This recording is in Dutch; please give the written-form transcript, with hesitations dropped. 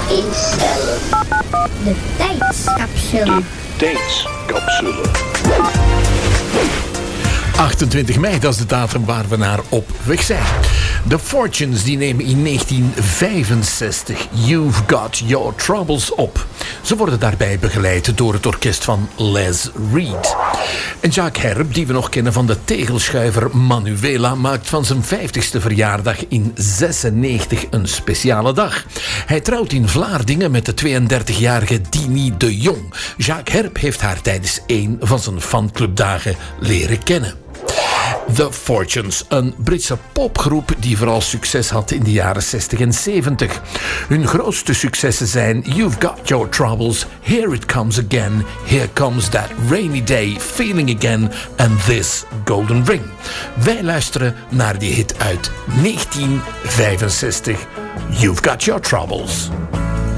instellen. De tijdscapsule. Tijdscapsule. 28 mei, dat is de datum waar we naar op weg zijn. The Fortunes die nemen in 1965 You've Got Your Troubles op. Ze worden daarbij begeleid door het orkest van Les Reed. En Jacques Herp, die we nog kennen van de tegelschuiver Manuela, maakt van zijn 50ste verjaardag in 96 een speciale dag. Hij trouwt in Vlaardingen met de 32-jarige Dini de Jong. Jacques Herp heeft haar tijdens een van zijn fanclubdagen leren kennen. The Fortunes, een Britse popgroep die vooral succes had in de jaren 60 en 70. Hun grootste successen zijn You've Got Your Troubles, Here It Comes Again, Here Comes That Rainy Day, Feeling Again and This Golden Ring. Wij luisteren naar die hit uit 1965, You've Got Your Troubles.